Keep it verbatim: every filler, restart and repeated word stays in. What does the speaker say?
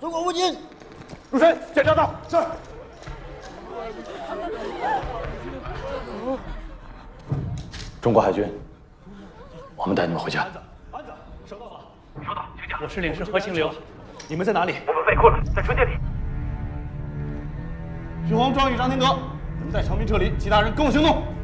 通过武警。 入深，检查到。是。中国海军，我们带你们回家。 安子，收到了。收到，请讲。我是领事何清流，你们在哪里？ 我们被困了，在车间里。 徐晃、庄宇、张天德，你们带长兵撤离，其他人跟我行动。